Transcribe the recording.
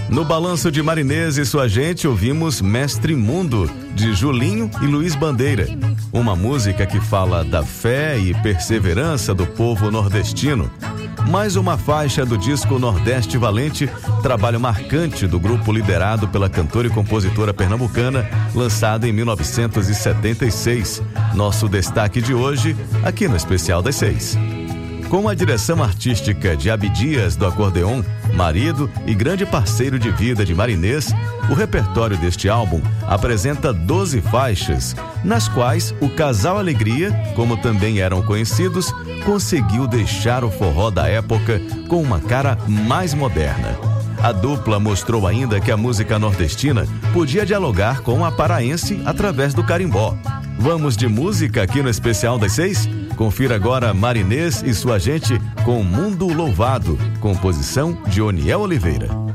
No Balanço de Marinês e sua gente, ouvimos Mestre Mundo, de Julinho e Luiz Bandeira. Uma música que fala da fé e perseverança do povo nordestino. Mais uma faixa do disco Nordeste Valente, trabalho marcante do grupo liderado pela cantora e compositora pernambucana, lançado em 1976. Nosso destaque de hoje, aqui no Especial das 6. Com a direção artística de Abdias do Acordeon, marido e grande parceiro de vida de Marinês, o repertório deste álbum apresenta 12 faixas, nas quais o Casal Alegria, como também eram conhecidos, conseguiu deixar o forró da época com uma cara mais moderna. A dupla mostrou ainda que a música nordestina podia dialogar com a paraense através do carimbó. Vamos de música aqui no Especial das 6? Confira agora Marinês e sua gente com Mundo Louvado, composição de Oniel Oliveira.